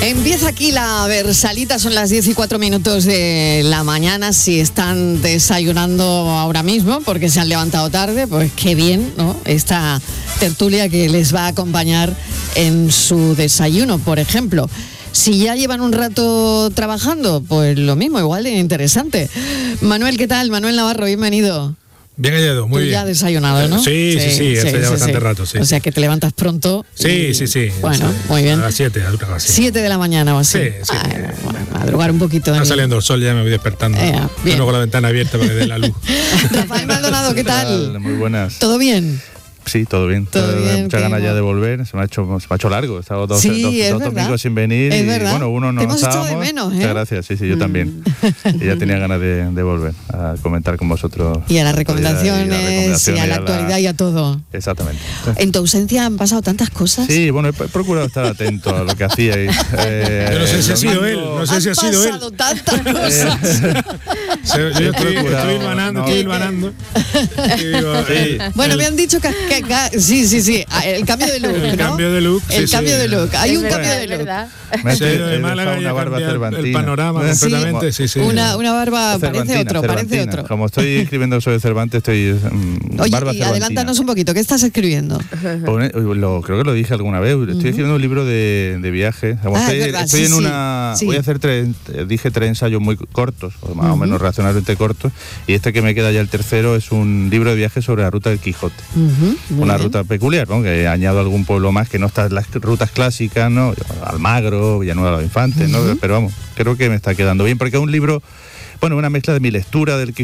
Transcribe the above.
Empieza aquí la Versalita, son las 10:04 de la mañana. Si están desayunando ahora mismo porque se han levantado tarde, pues qué bien, ¿no? Esta tertulia que les va a acompañar en su desayuno, por ejemplo. Si ya llevan un rato trabajando, pues lo mismo, igual de interesante. Manuel, ¿qué tal? Manuel Navarro, bienvenido. Bien hallado, muy bien. Ya desayunado, ¿no? Sí, hace ya bastante rato, sí. O sea, que te levantas pronto. Sí. Bueno, muy bien. A las 7, algo así. 7 de la mañana o así. Sí. Bueno, madrugar un poquito. Está saliendo el sol, ya me voy despertando. Tengo con la ventana abierta para que dé la luz. Rafael Maldonado, ¿qué tal? Muy buenas. ¿Todo bien? Sí, todo bien. Muchas ganas ya de volver. Se me ha hecho largo. He estado dos domingos sin venir. Es verdad. Y bueno, uno no hemos estábamos. echado de menos, ¿eh? Muchas gracias. Sí, yo también. Y ya tenía ganas de volver a comentar con vosotros. Y a las recomendaciones, y a la actualidad y a todo. Exactamente. En tu ausencia han pasado tantas cosas. Sí, bueno, he procurado estar atento a lo que hacíais. Yo no sé si ha sido él. No sé si ha sido él. Han pasado tantas cosas. Yo estoy hilvanando. Bueno, me han dicho que sí, el cambio de look, El cambio de look. El cambio de look. Hay un cambio de look. Me Se ha ido de Málaga y una barba cervantina. el panorama completamente, sí. Una barba, parece otro. Como estoy escribiendo sobre Cervantes, estoy Oye, barba y cervantina. adelántanos un poquito, ¿qué estás escribiendo? Creo que lo dije alguna vez. Estoy escribiendo un libro de viaje. Estoy en una... Sí. Voy a hacer tres ensayos muy cortos, o más o menos razonablemente cortos, y este que me queda ya el tercero es un libro de viaje sobre la ruta del Quijote. Una ruta peculiar, ¿no? Que añado algún pueblo más que no está en las rutas clásicas, ¿no? Almagro, Villanueva de los Infantes, ¿no? Pero vamos, creo que me está quedando bien, porque es un libro, bueno, una mezcla de mi lectura del Quijote